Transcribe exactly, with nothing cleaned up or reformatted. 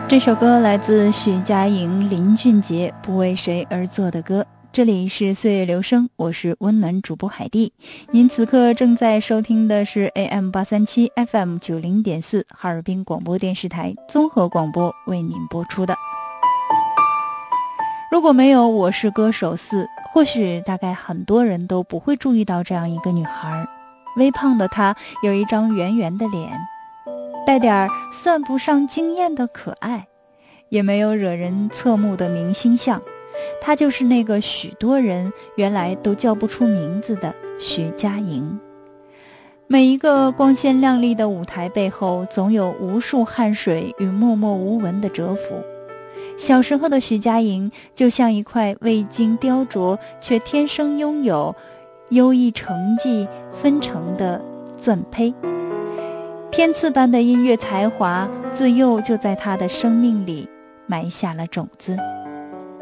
这首歌来自许佳莹、林俊杰，不为谁而作的歌。这里是岁月留声，我是温暖主播海蒂。您此刻正在收听的是 A M 八三七 F M 九零点四 哈尔滨广播电视台综合广播为您播出的。如果没有《我是歌手四》，或许大概很多人都不会注意到这样一个女孩。微胖的她有一张圆圆的脸，带点算不上惊艳的可爱，也没有惹人侧目的明星相。她就是那个许多人原来都叫不出名字的徐佳莹。每一个光鲜亮丽的舞台背后，总有无数汗水与默默无闻的蛰伏。小时候的徐佳莹就像一块未经雕琢却天生拥有优异成绩分成的钻胚，天赐般的音乐才华自幼就在她的生命里埋下了种子。